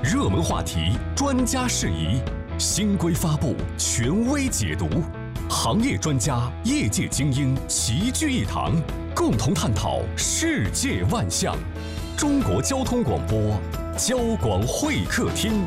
热门话题，专家事宜，新规发布，权威解读，行业专家、业界精英齐聚一堂，共同探讨世界万象。中国交通广播，交广会客厅。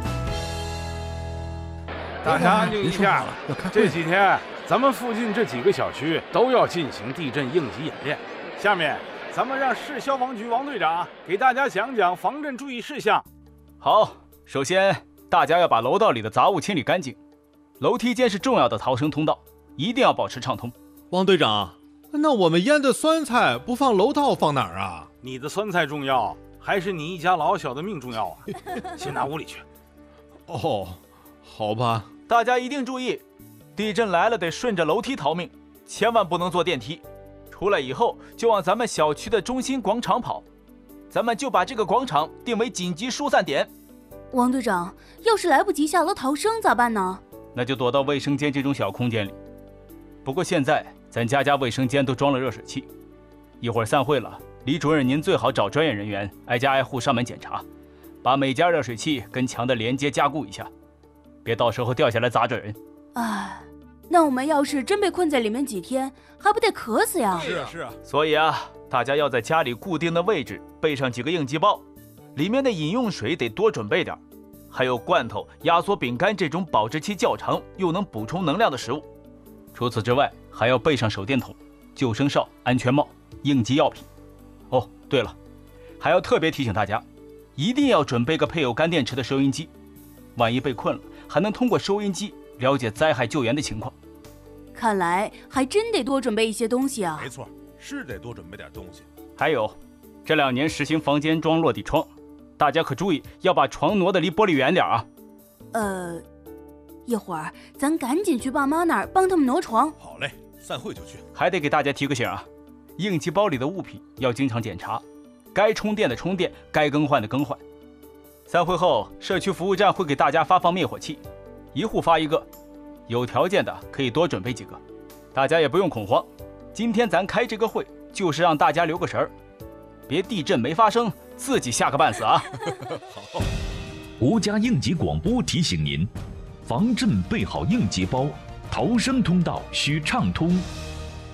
大家安静一下，这几天咱们附近这几个小区都要进行地震应急演练。下面咱们让市消防局王队长给大家讲讲防震注意事项。 好，首先大家要把楼道里的杂物清理干净，楼梯间是重要的逃生通道，一定要保持畅通。 王队长，那我们腌的酸菜不放楼道放哪儿啊？ 你的酸菜重要，还是你一家老小的命重要啊？先拿屋里去。 哦，好吧。 大家一定注意，地震来了得顺着楼梯逃命，千万不能坐电梯。出来以后就往咱们小区的中心广场跑，咱们就把这个广场定为紧急疏散点。 王队长，要是来不及下楼逃生咋办呢？ 那就躲到卫生间这种小空间里。不过现在咱家卫生间都装了热水器，一会儿散会了，李主任您最好找专业人员挨家挨户上门检查，把每家热水器跟墙的连接加固一下，别到时候掉下来砸着人。 哎，那我们要是真被困在里面几天，还不得渴死呀？ 是啊。 所以啊，大家要在家里固定的位置备上几个应急包，里面的饮用水得多准备点，还有罐头、压缩饼干这种保质期较长又能补充能量的食物。除此之外，还要备上手电筒、救生哨、安全帽、应急药品。哦，对了，还要特别提醒大家，一定要准备个配有干电池的收音机，万一被困了，还能通过收音机了解灾害救援的情况。 看来还真得多准备一些东西啊。 没错，是得多准备点东西。 还有，这2年实行房间装落地窗，大家可注意要把床挪得离玻璃远点啊。 一会儿咱赶紧去爸妈那儿帮他们挪床。 好嘞，散会就去。 还得给大家提个醒啊，应急包里的物品要经常检查，该充电的充电，该更换的更换。散会后，社区服务站会给大家发放灭火器，1户发1个，有条件的可以多准备几个。大家也不用恐慌，今天咱开这个会就是让大家留个神儿，别地震没发生自己吓个半死啊。 好。 国家应急广播提醒您，防震备好应急包，逃生通道需畅通。